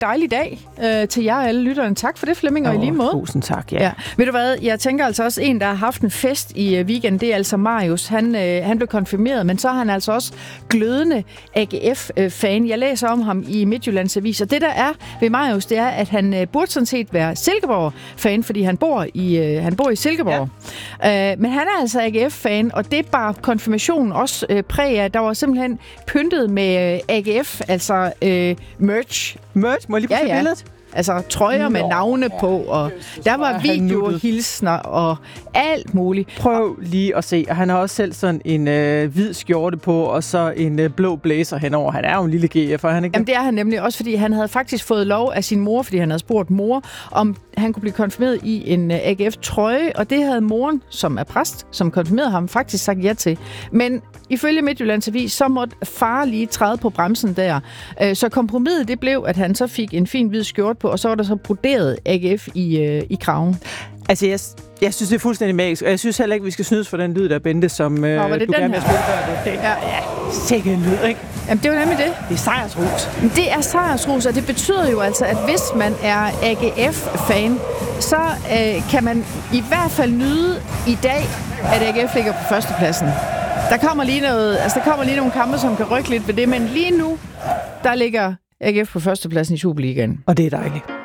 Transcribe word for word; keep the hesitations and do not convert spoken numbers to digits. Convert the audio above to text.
dejlig dag øh, til jer alle lytterne. Tak for det, Flemming, og oh, i lige måde. Tusind tak, ja. ja. Ved du hvad, jeg tænker altså også, en, der har haft en fest i uh, weekenden, det er altså Marius. Han, øh, han blev konfirmeret, men så er han altså også glødende A G F-fan. Jeg læser om ham i Midtjyllands Avis, og det der er ved Marius, det er, at han øh, burde sådan set være Silkeborg-fan, fordi han bor i, øh, han bor i Silkeborg. Ja. Øh, men han er altså A G F-fan, og det bar konfirmationen også øh, præg af. Der var simpelthen pyntet med øh, A G F, altså øh, merch. Merch? Må jeg lige få ja, ja. billedet? Altså trøjer med navne på, og der var videohilsner og alt muligt. Prøv lige at se, og han har også selv sådan en øh, hvid skjorte på, og så en øh, blå blazer henover. Han er jo en lille G F'er, han ikke? Jamen det er han nemlig også, fordi han havde faktisk fået lov af sin mor, fordi han havde spurgt mor, om han kunne blive konfirmeret i en øh, A G F-trøje, og det havde moren, som er præst, som konfirmerede ham, faktisk sagt ja til. Men ifølge Midtjyllands Avis, så måtte far lige træde på bremsen der. Øh, så kompromiset, det blev, at han så fik en fin hvid skjorte på, og så var der så broderet A G F i, øh, i kraven. Altså, jeg, jeg synes, det er fuldstændig magisk, og jeg synes heller ikke, vi skal snydes for den lyd der, Bente, som øh, Nå, det du gerne vil spille før. Det, ja, ja, sikke en lyd, ikke? Jamen, det er jo nemlig det. Det er sejrsrus. Det er sejrsrus, og det betyder jo altså, at hvis man er A G F-fan, så øh, kan man i hvert fald nyde i dag, at A G F ligger på førstepladsen. Der kommer lige noget, altså der kommer lige nogle kampe, som kan rykke lidt ved det, men lige nu, der ligger A G F på førstepladsen i Superligaen. Og det er dejligt.